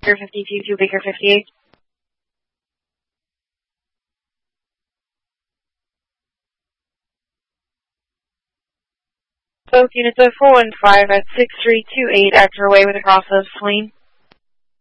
Baker 52 to Baker 58. Both units of 415 at 6328 Actor Way with a crossover swing.